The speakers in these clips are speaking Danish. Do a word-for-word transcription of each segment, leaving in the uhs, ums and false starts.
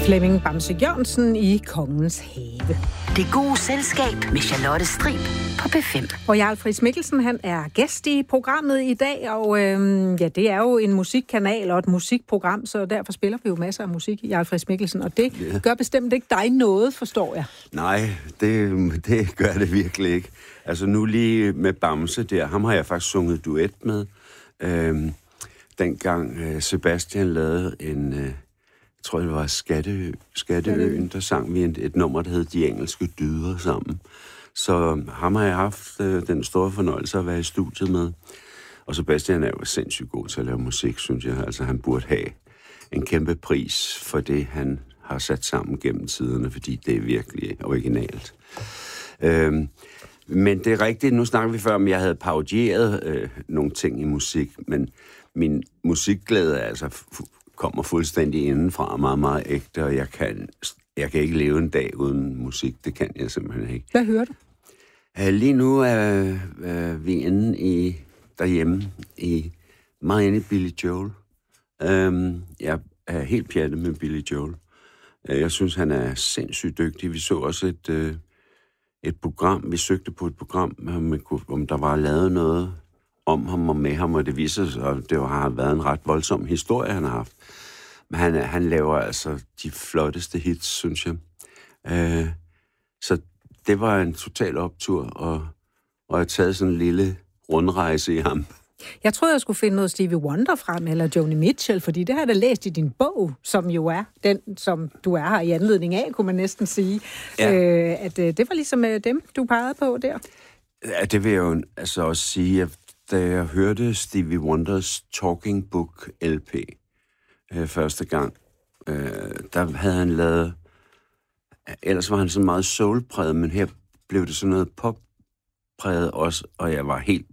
Flemming Bamse Jørgensen i Kongens Have. Det gode selskab med Charlotte Strib på P fem. Og Jarl Friis Mikkelsen, han er gæst i programmet i dag, og øhm, ja, det er jo en musikkanal og et musikprogram, så derfor spiller vi jo masser af musik, Jarl Friis Mikkelsen, og det ja. gør bestemt ikke dig noget, forstår jeg. Nej, det, det gør det virkelig ikke. Altså nu lige med Bamse der, ham har jeg faktisk sunget duet med. Øhm, dengang øh, Sebastian lavede en... Øh, Jeg tror, det var Skatte, Skatteøen, der sang vi et, et nummer, der hed De Engelske Dyder sammen. Så ham har jeg haft øh, den store fornøjelse at være i studiet med. Og Sebastian er jo sindssygt god til at lave musik, synes jeg. Altså, han burde have en kæmpe pris for det, han har sat sammen gennem tiderne, fordi det er virkelig originalt. Øhm, men det er rigtigt, nu snakker vi før om, jeg havde parodieret øh, nogle ting i musik, men min musikglæde er altså... F- kommer fuldstændig indenfra, meget, meget ægte, og jeg kan, jeg kan ikke leve en dag uden musik. Det kan jeg simpelthen ikke. Hvad hører du? Lige nu er, er vi inde i, derhjemme, i, meget inde i Billy Joel. Um, jeg er helt pjattet med Billy Joel. Jeg synes, han er sindssygt dygtig. Vi så også et, et program, vi søgte på et program, om, om der var lavet noget om ham og med ham, og det viser sig, at det har været en ret voldsom historie, han har haft. Men han, han laver altså de flotteste hits, synes jeg. Øh, så det var en total optur, og, og jeg har taget sådan en lille rundrejse i ham. Jeg troede, jeg skulle finde noget Stevie Wonder frem, eller Joni Mitchell, fordi det har jeg da læst i din bog, som jo er den, som du er her i anledning af, kunne man næsten sige. Ja. Øh, at øh, det var ligesom øh, dem, du pegede på der. Ja, det vil jeg jo altså også sige, at da jeg hørte Stevie Wonders Talking Book L P øh, første gang, øh, der havde han lavet... Ellers var han sådan meget soulpræget, men her blev det sådan noget poppræget også, og jeg var helt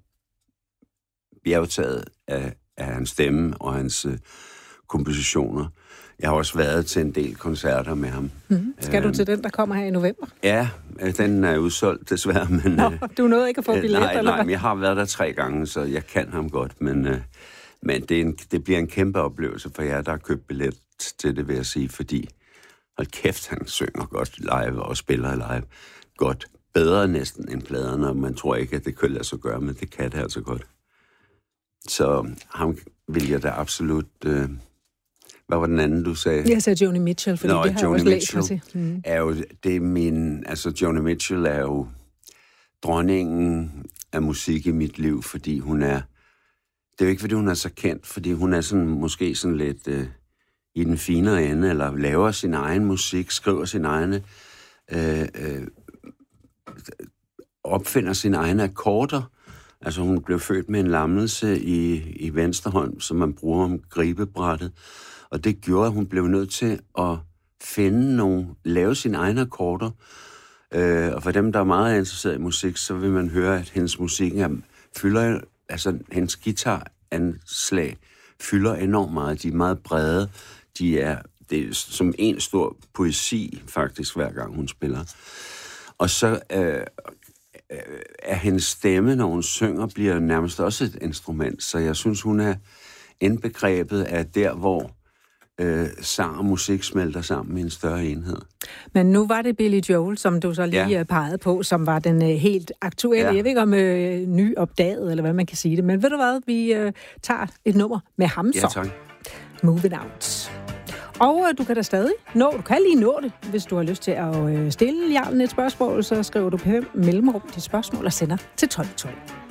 bjergtaget af, af hans stemme og hans øh, kompositioner. Jeg har også været til en del koncerter med ham. Mm-hmm. Skal du til den, der kommer her i november? Ja, den er udsolgt desværre. Men, Nå, du nåede ikke at få billet, nej, eller nej, hvad? men jeg har været der tre gange, så jeg kan ham godt. Men, øh, men det, er en, det bliver en kæmpe oplevelse for jer, der har købt billet til det, vil jeg sige. Fordi, hold kæft, han synger godt live og spiller live godt. Bedre næsten end pladerne, og man tror ikke, at det kan lade sig gøre, men det kan det altså godt. Så ham vil jeg da absolut... Øh, Hvad var den anden, du sagde? Jeg sagde Joni Mitchell, fordi Nå, det har Joni jeg også læst mig til. Mm. Er jo, det er min, altså Joni Mitchell er jo dronningen af musik i mit liv, fordi hun er, det er jo ikke, fordi hun er så kendt, fordi hun er sådan, måske sådan lidt øh, i den finere ende, eller laver sin egen musik, skriver sin egne, øh, øh, opfinder sine egne akkorder. Altså hun blev født med en lammelse i, i venstre hånd, som man bruger om gribebrættet. Og det gjorde, at hun blev nødt til at finde nogle, lave sine egne akkorder. Øh, og for dem, der er meget interesseret i musik, så vil man høre, at hendes musik er, fylder, altså hendes guitaranslag fylder enormt meget. De er meget brede. De er, det er som en stor poesi, faktisk, hver gang hun spiller. Og så øh, er hendes stemme, når hun synger, bliver nærmest også et instrument. Så jeg synes, hun er indbegrebet af der, hvor øh, sang og musik smelter sammen i en større enhed. Men nu var det Billy Joel, som du så lige ja. pegede på, som var den øh, helt aktuelle. Ja. Jeg ved ikke om øh, ny opdaget, eller hvad man kan sige det. Men ved du hvad, vi øh, tager et nummer med ham så. Ja, tak. Moving Out. Og øh, du kan da stadig nå, du kan lige nå det, hvis du har lyst til at øh, stille Jarlen et spørgsmål, så skriver du på mellemrum dit spørgsmål og sender til tolv tolv.